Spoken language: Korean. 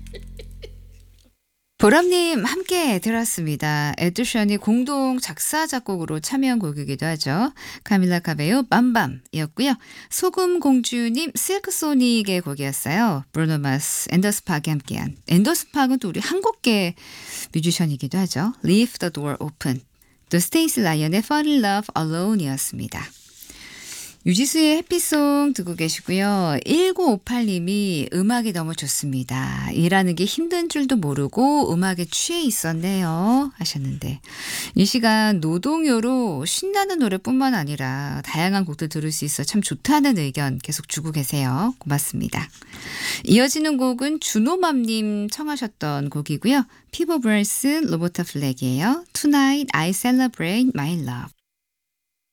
보람님 함께 들었습니다. 에드션이 공동 작사 작곡으로 참여한 곡이기도 하죠. 카밀라 카베요 빰빰이었고요. 소금공주님 실크소닉의 곡이었어요. 브루노 마스 앤더스 팍이 함께한. 앤더스 팍은 또 우리 한국계 뮤지션이기도 하죠. Leave the door open. 또 스테이시 라이언의 Fall in Love Alone이었습니다. 유지수의 해피송 듣고 계시고요. 1958님이 음악이 너무 좋습니다. 일하는 게 힘든 줄도 모르고 음악에 취해 있었네요 하셨는데, 이 시간 노동요로 신나는 노래뿐만 아니라 다양한 곡들 들을 수 있어 참 좋다는 의견 계속 주고 계세요. 고맙습니다. 이어지는 곡은 준호맘님 청하셨던 곡이고요. 피버 브레스 로버타 플렉이에요. Tonight I celebrate my love.